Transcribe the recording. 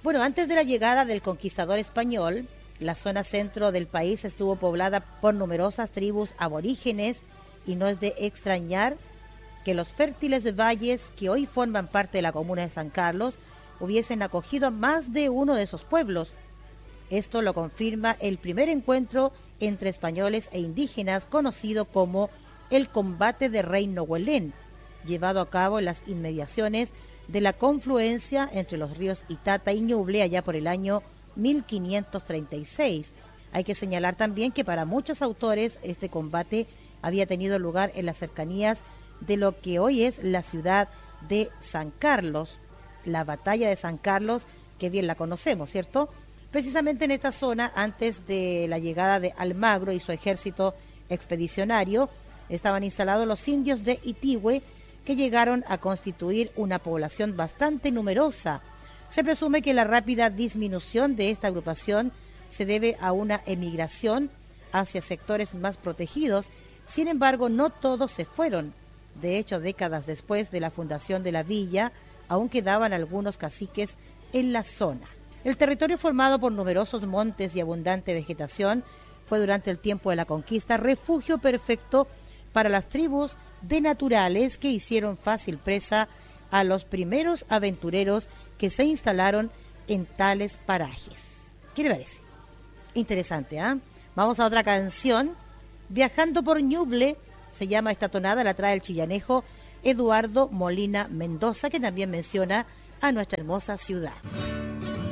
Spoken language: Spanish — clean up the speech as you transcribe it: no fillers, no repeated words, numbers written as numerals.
Bueno, antes de la llegada del conquistador español, la zona centro del país estuvo poblada por numerosas tribus aborígenes y no es de extrañar que los fértiles valles que hoy forman parte de la comuna de San Carlos hubiesen acogido a más de uno de esos pueblos. Esto lo confirma el primer encuentro entre españoles e indígenas conocido como el Combate de Rey Nohuelén, llevado a cabo en las inmediaciones de la confluencia entre los ríos Itata y Ñuble allá por el año 1536. Hay que señalar también que para muchos autores este combate había tenido lugar en las cercanías de lo que hoy es la ciudad de San Carlos, la batalla de San Carlos, que bien la conocemos, ¿cierto? Precisamente en esta zona, antes de la llegada de Almagro y su ejército expedicionario, estaban instalados los indios de Itigüe, que llegaron a constituir una población bastante numerosa. Se presume que la rápida disminución de esta agrupación se debe a una emigración hacia sectores más protegidos. Sin embargo, no todos se fueron. De hecho, décadas después de la fundación de la villa, aún quedaban algunos caciques en la zona. El territorio, formado por numerosos montes y abundante vegetación, fue durante el tiempo de la conquista refugio perfecto para las tribus de naturales que hicieron fácil presa a los primeros aventureros que se instalaron en tales parajes. ¿Qué le parece? Interesante, ¿ah? Vamos a otra canción. Viajando por Ñuble, se llama esta tonada, la trae el chillanejo Eduardo Molina Mendoza, que también menciona a nuestra hermosa ciudad.